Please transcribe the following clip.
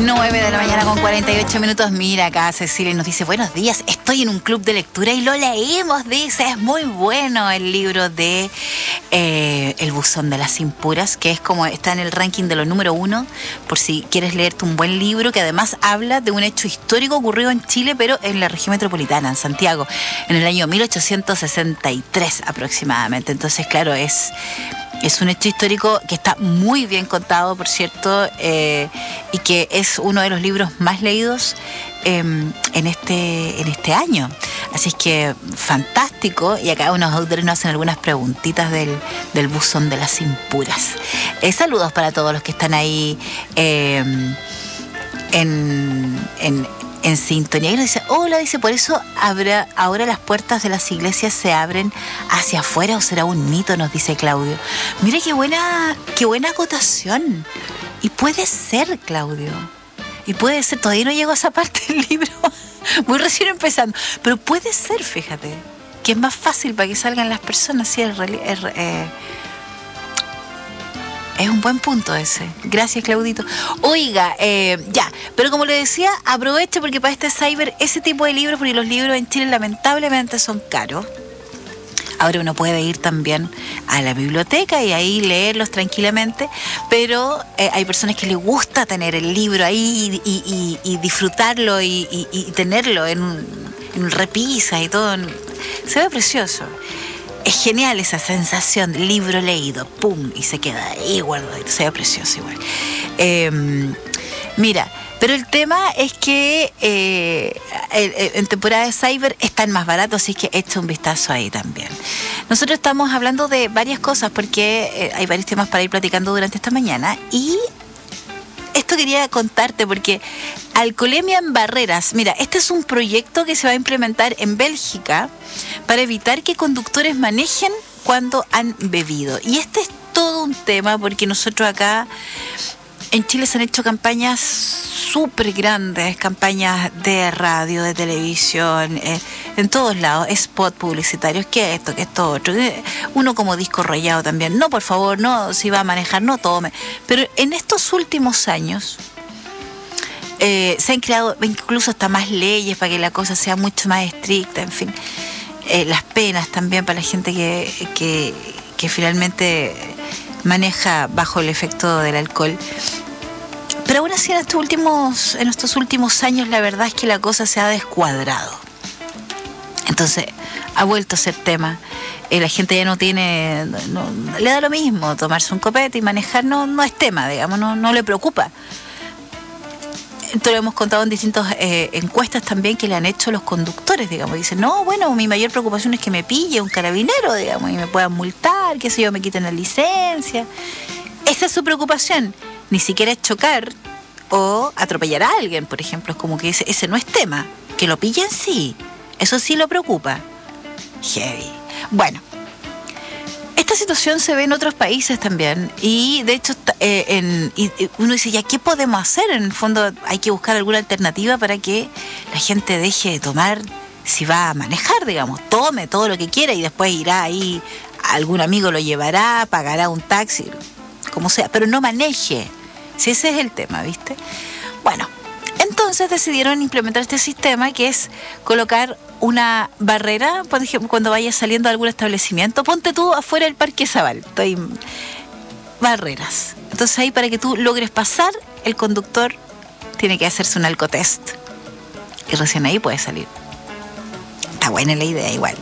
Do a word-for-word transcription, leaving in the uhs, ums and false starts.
nueve de la mañana con cuarenta y ocho minutos. Mira acá Cecilia nos dice: buenos días, estoy en un club de lectura y lo leímos, dice. Es muy bueno el libro de eh, El buzón de las impuras, que es como está en el ranking de los número uno, por si quieres leerte un buen libro, que además habla de un hecho histórico ocurrido en Chile, pero en la región metropolitana, en Santiago, en el año mil ochocientos sesenta y tres aproximadamente. Entonces, claro, es... Es un hecho histórico que está muy bien contado, por cierto, eh, y que es uno de los libros más leídos eh, en este en este año. Así es que fantástico. Y acá unos autores nos hacen algunas preguntitas del, del buzón de las impuras. Eh, saludos para todos los que están ahí eh, en... en en sintonía. Y nos dice: hola, dice, por eso habrá, ahora las puertas de las iglesias se abren hacia afuera, o será un mito, nos dice Claudio. Mira qué buena, qué buena acotación. Y puede ser, Claudio. Y puede ser, todavía no llego a esa parte del libro, muy recién empezando, pero puede ser, fíjate, que es más fácil para que salgan las personas. Sí, es, es, eh, Es un buen punto ese. Gracias, Claudito. Oiga, eh, ya, pero como le decía, aproveche porque para este cyber, ese tipo de libros, porque los libros en Chile lamentablemente son caros. Ahora uno puede ir también a la biblioteca y ahí leerlos tranquilamente, pero eh, hay personas que les gusta tener el libro ahí y, y, y disfrutarlo y, y, y tenerlo en un, en un repisa y todo. Se ve precioso. Es genial esa sensación de libro leído, pum, y se queda ahí guardadito, se ve precioso igual. Eh, mira, pero el tema es que eh, en temporada de cyber están más baratos, así que echa un vistazo ahí también. Nosotros estamos hablando de varias cosas porque eh, hay varios temas para ir platicando durante esta mañana, y esto quería contarte porque alcoholemia en barreras. Mira, este es un proyecto que se va a implementar en Bélgica para evitar que conductores manejen cuando han bebido. Y este es todo un tema porque nosotros acá en Chile se han hecho campañas súper grandes, campañas de radio, de televisión, eh, en todos lados, spot publicitarios, que esto, que esto otro. Uno como disco rayado también. No, por favor, no, si va a manejar, no tome. Pero en estos últimos años eh, se han creado incluso hasta más leyes para que la cosa sea mucho más estricta, en fin. Eh, las penas también para la gente que, que, que finalmente maneja bajo el efecto del alcohol. Pero aún así en estos últimos, en estos últimos años la verdad es que la cosa se ha descuadrado. Entonces ha vuelto a ser tema. Eh, la gente ya no tiene, no, le da lo mismo tomarse un copete y manejar, no, no es tema, digamos, no, no le preocupa. Esto lo hemos contado en distintas eh, encuestas también que le han hecho los conductores, digamos. Dicen: no, bueno, mi mayor preocupación es que me pille un carabinero, digamos, y me puedan multar, que sé yo, me quiten la licencia. Esa es su preocupación. Ni siquiera es chocar o atropellar a alguien, por ejemplo. Es como que ese, ese no es tema. Que lo pillen, sí. Eso sí lo preocupa. Heavy. Bueno, esta situación se ve en otros países también. Y de hecho, eh, en, y, y uno dice: ¿ya qué podemos hacer? En el fondo hay que buscar alguna alternativa para que la gente deje de tomar si va a manejar, digamos. Tome todo lo que quiera y después irá ahí, algún amigo lo llevará, pagará un taxi, como sea, pero no maneje. Si ese es el tema, ¿viste? Bueno, entonces decidieron implementar este sistema, que es colocar una barrera, por ejemplo, cuando vayas saliendo de algún establecimiento. Ponte tú afuera del Parque Zabal, estoy... barreras. Entonces ahí, para que tú logres pasar, el conductor tiene que hacerse un alcotest y recién ahí puede salir. Está buena la idea igual.